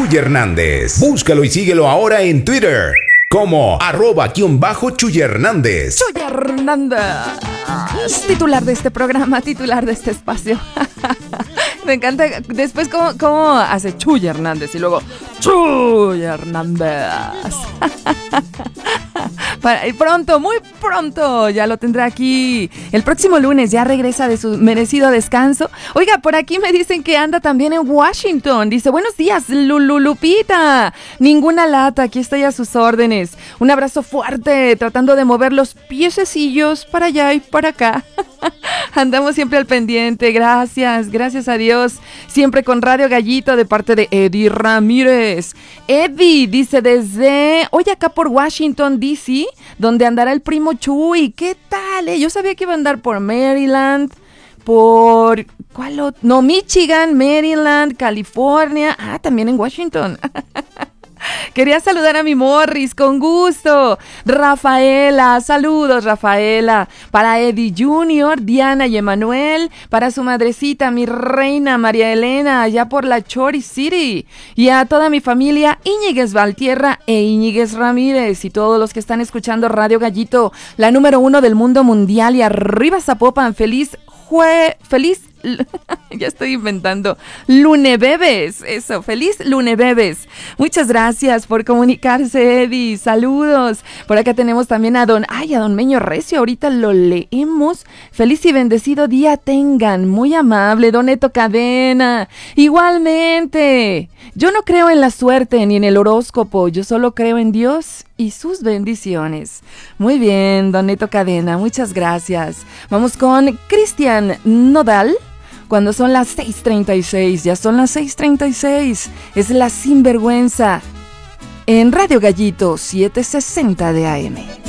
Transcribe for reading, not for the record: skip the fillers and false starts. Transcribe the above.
Chuy Hernández. Búscalo y síguelo ahora en Twitter como @Chuy Hernández. Chuy Hernández, titular de este programa, titular de este espacio. Me encanta después cómo hace Chuy Hernández y luego Chuy Hernández. Y pronto, muy pronto, ya lo tendrá aquí. El próximo lunes ya regresa de su merecido descanso. Oiga, por aquí me dicen que anda también en Washington. Dice, buenos días, Lupita. Ninguna lata, aquí estoy a sus órdenes. Un abrazo fuerte, tratando de mover los piececillos para allá y para acá. Andamos siempre al pendiente, gracias a Dios. Siempre con Radio Gallito de parte de Eddie Ramírez. Eddie dice hoy acá por Washington, D.C., donde andará el primo Chuy. ¿Qué tal? Yo sabía que iba a andar por Maryland, por... ¿cuál otro? No, Michigan, Maryland, California. También en Washington. Quería saludar a mi Morris, con gusto. Rafaela, saludos Rafaela. Para Eddie Jr., Diana y Emanuel. Para su madrecita, mi reina María Elena, allá por la Chori City. Y a toda mi familia, Íñiguez Valtierra e Íñiguez Ramírez. Y todos los que están escuchando Radio Gallito, la número 1 del mundo mundial. Y arriba Zapopan, feliz ya estoy inventando. Lunebebes, eso, feliz Lunebebes. Muchas gracias por comunicarse, Eddie. Saludos. Por acá tenemos también a don Meño Recio. Ahorita lo leemos. Feliz y bendecido día tengan. Muy amable, don Neto Cadena. Igualmente. Yo no creo en la suerte ni en el horóscopo. Yo solo creo en Dios y sus bendiciones. Muy bien, don Neto Cadena. Muchas gracias. Vamos con Cristian Nodal. Cuando son las 6:36, ya son las 6:36, es La Sinvergüenza en Radio Gallito 760 de AM.